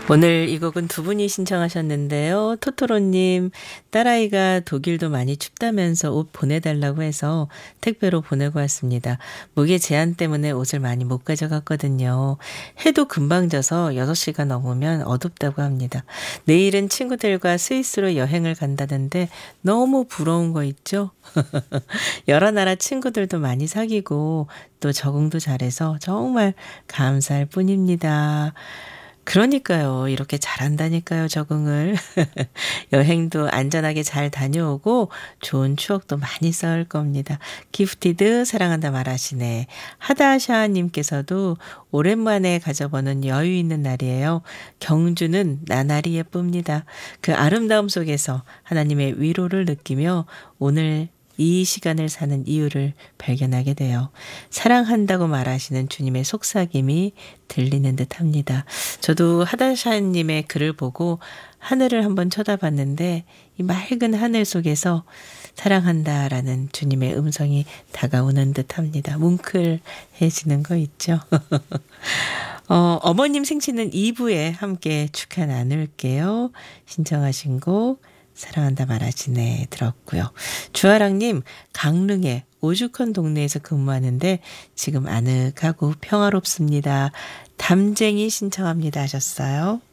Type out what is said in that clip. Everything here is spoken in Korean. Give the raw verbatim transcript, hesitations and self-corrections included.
오늘 이 곡은 두 분이 신청하셨는데요. 토토로님, 딸아이가 독일도 많이 춥다면서 옷 보내달라고 해서 택배로 보내고 왔습니다. 무게 제한 때문에 옷을 많이 못 가져갔거든요. 해도 금방 져서 여섯 시가 넘으면 어둡다고 합니다. 내일은 친구들과 스위스로 여행을 간다는데 너무 부러운 거 있죠? 여러 나라 친구들도 많이 사귀고 또 적응도 잘해서 정말 감사할 뿐입니다. 그러니까요. 이렇게 잘한다니까요, 적응을. 여행도 안전하게 잘 다녀오고 좋은 추억도 많이 쌓을 겁니다. 기프티드 사랑한다 말하시네. 하다샤님께서도 오랜만에 가져보는 여유 있는 날이에요. 경주는 나날이 예쁩니다. 그 아름다움 속에서 하나님의 위로를 느끼며 오늘 이 시간을 사는 이유를 발견하게 돼요. 사랑한다고 말하시는 주님의 속삭임이 들리는 듯합니다. 저도 하다샤님의 글을 보고 하늘을 한번 쳐다봤는데 이 맑은 하늘 속에서 사랑한다라는 주님의 음성이 다가오는 듯합니다. 뭉클해지는 거 있죠. 어, 어머님 생신은 이 부에 함께 축하 나눌게요. 신청하신 곡 사랑한다 말하시네 들었고요. 주아랑님 강릉의 오죽헌 동네에서 근무하는데 지금 아늑하고 평화롭습니다. 담쟁이 신청합니다 하셨어요.